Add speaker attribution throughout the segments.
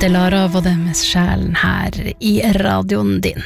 Speaker 1: Det Lara var det med sjælen her I radioen din.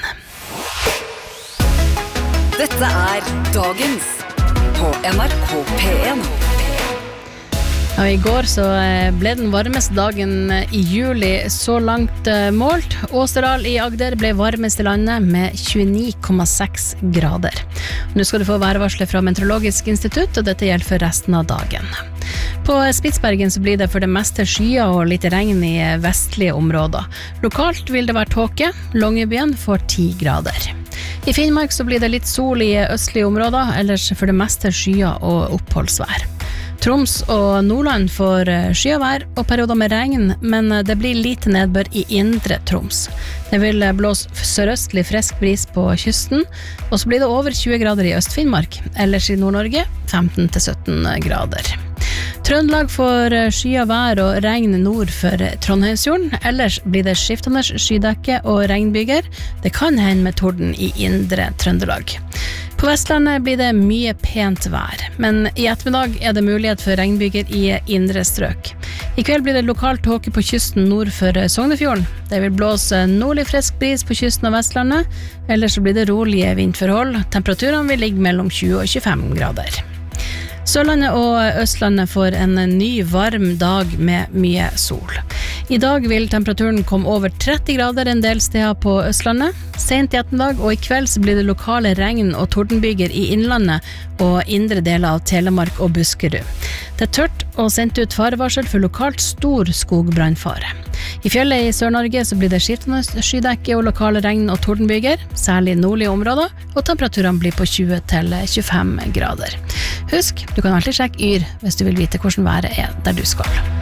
Speaker 2: Dette Dagens på NRK P1.
Speaker 1: Ja, I går så ble den varmeste dagen I juli så langt målt. Åseral I Agder ble varmest I landet med 29,6 grader. Nå skal du få værvarslet fra Meteorologisk institutt, og dette gjelder for resten av dagen. På Spitsbergen så blir det for det meste skyer og litt regn I vestlige områder. Lokalt vil det være tåke, Longyearbyen får 10 grader. I Finnmark så blir det litt sol I østlige områder, ellers for det meste skyer og oppholdsvær. Troms og Nordland får skyavær og perioder med regn, men det blir lite nedbør I indre Troms. Det vil blåse sørøstlig frisk bris på kysten, og så blir det over 20 grader I Øst-Finnmark, ellers I Nord-Norge 15-17 grader. Trøndelag får skyavær og regn nord for Trondheimsfjorden, ellers blir det skiftende skydekke og regnbyger. Det kan hende med torden I indre Trøndelag. På Vestlandet blir det mye pent vær, men I ettermiddag det mulighet for regnbyger I indre strøk. I kveld blir det lokalt tåke på kysten nord for Sognefjorden. Det vil blåse nordlig frisk bris på kysten av Vestlandet, ellers så blir det rolige vindforhold. Temperaturene vil ligge mellom 20 og 25 grader. Sørlandet og Østlandet får en ny varm dag med mye sol. I dag vil temperaturen komme over 30 grader en del steder på Østlandet. Sent I ettermiddag og I kveld så blir det lokale regn- og tordenbyger I innlandet og indre deler av Telemark og Buskerud. Det tørt og sendt ut farevarsel for lokalt stor skogbrannfare. I fjellet I Sør-Norge så blir det skiftende skydekke og lokale regn- og tordenbyger, særlig I nordlige områder, og temperaturene blir på 20-25 grader. Husk, du kan alltid sjekke Yr hvis du vil vite hvordan været der du skal.